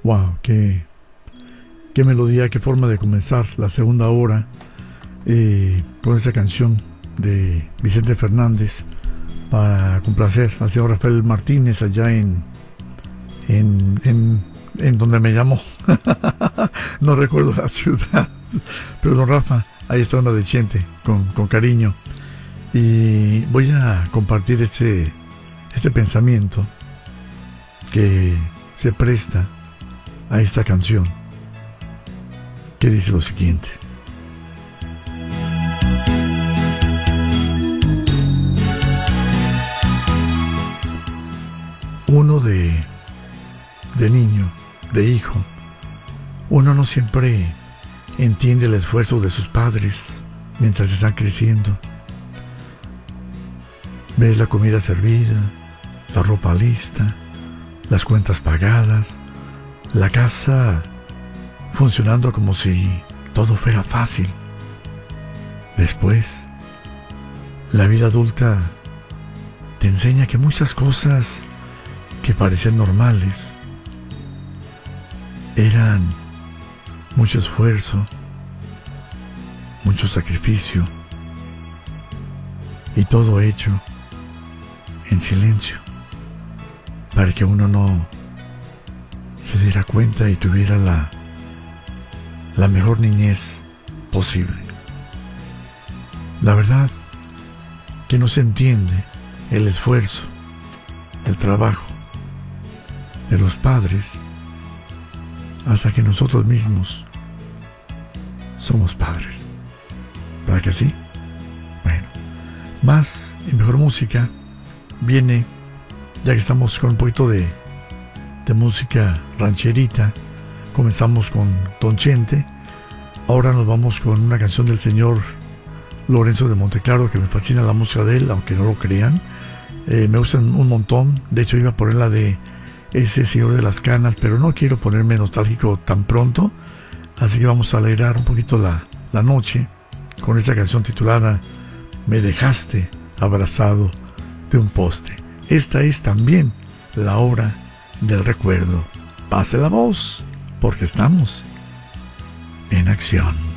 Wow, qué melodía, qué forma de comenzar la segunda hora con esa canción de Vicente Fernández para complacer al señor Rafael Martínez allá en donde me llamó. No recuerdo la ciudad, pero don Rafa, ahí está una de Chente con cariño. Y voy a compartir este pensamiento que se presta a esta canción, que dice lo siguiente: uno de niño, de hijo, uno no siempre entiende el esfuerzo de sus padres mientras están creciendo. Ves la comida servida, la ropa lista, las cuentas pagadas, la casa funcionando como si todo fuera fácil. Después, la vida adulta te enseña que muchas cosas que parecían normales eran mucho esfuerzo, mucho sacrificio, y todo hecho en silencio, para que uno no se diera cuenta y tuviera la mejor niñez posible. La verdad que no se entiende el esfuerzo, el trabajo de los padres hasta que nosotros mismos somos padres. ¿Para que sí? Bueno, más y mejor música viene, ya que estamos con un poquito de música rancherita. Comenzamos con Don Chente. Ahora nos vamos con una canción del señor Lorenzo de Monteclaro, que me fascina la música de él, aunque no lo crean. Me gustan un montón. De hecho, iba a poner la de ese señor de las canas, pero no quiero ponerme nostálgico tan pronto. Así que vamos a alegrar un poquito la noche con esta canción titulada Me dejaste abrazado de un poste. Esta es también la hora del recuerdo. Pase la voz, porque estamos en acción.